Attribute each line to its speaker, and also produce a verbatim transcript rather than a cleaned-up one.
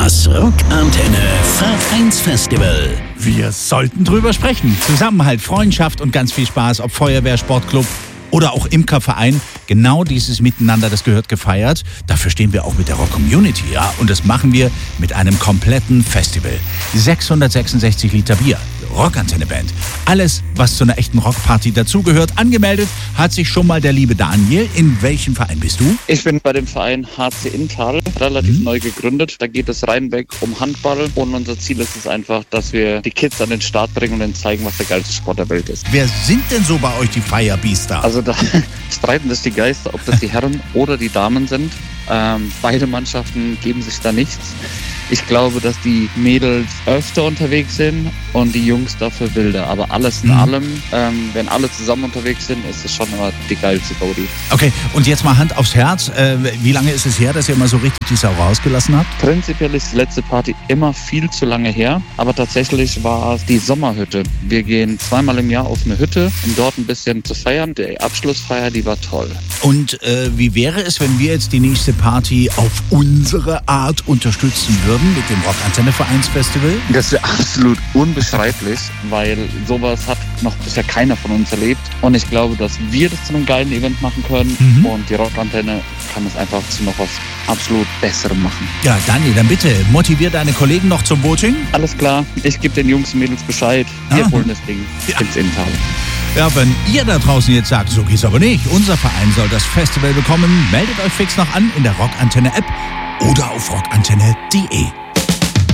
Speaker 1: Das Rockantenne Vereinsfestival.
Speaker 2: Wir sollten drüber sprechen. Zusammenhalt, Freundschaft und ganz viel Spaß, ob Feuerwehr, Sportclub oder auch Imkerverein. Genau dieses Miteinander, das gehört gefeiert. Dafür stehen wir auch mit der Rock-Community, ja. Und das machen wir mit einem kompletten Festival. sechshundertsechsundsechzig Liter Bier, Rockantenne-Band. Alles, was zu einer echten Rockparty dazugehört. Angemeldet hat sich schon mal der liebe Daniel. In welchem Verein bist du?
Speaker 3: Ich bin bei dem Verein H C Inntal, relativ mhm. neu gegründet. Da geht es reinweg um Handball. Und unser Ziel ist es einfach, dass wir die Kids an den Start bringen und ihnen zeigen, was der geilste Sport der Welt ist.
Speaker 2: Wer sind denn so bei euch die Firebeaster?
Speaker 3: Also da streiten das die Geister, ob das die Herren oder die Damen sind. Ähm, beide Mannschaften geben sich da nichts. Ich glaube, dass die Mädels öfter unterwegs sind und die Jungs dafür wilder. Aber alles in mhm. allem, ähm, wenn alle zusammen unterwegs sind, ist es schon immer die geilste Gaudi.
Speaker 2: Okay, und jetzt mal Hand aufs Herz. Äh, wie lange ist es her, dass ihr mal so richtig die Sau rausgelassen habt?
Speaker 3: Prinzipiell ist die letzte Party immer viel zu lange her. Aber tatsächlich war es die Sommerhütte. Wir gehen zweimal im Jahr auf eine Hütte, um dort ein bisschen zu feiern. Die Abschlussfeier, die war toll.
Speaker 2: Und äh, wie wäre es, wenn wir jetzt die nächste Party auf unsere Art unterstützen würden? Mit dem Rockantenne Vereinsfestival?
Speaker 3: Das wäre absolut unbeschreiblich, weil sowas hat noch bisher keiner von uns erlebt. Und ich glaube, dass wir das zu einem geilen Event machen können. Mhm. Und die Rockantenne kann es einfach zu noch was absolut Besserem machen.
Speaker 2: Ja, Daniel, dann bitte motivier deine Kollegen noch zum Voting.
Speaker 3: Alles klar, ich gebe den Jungs und Mädels Bescheid. Wir ah. holen das Ding ja. ins Inntal.
Speaker 2: Ja, wenn ihr da draußen jetzt sagt, so geht's aber nicht, unser Verein soll das Festival bekommen, meldet euch fix noch an in der Rockantenne App oder auf rockantenne punkt de.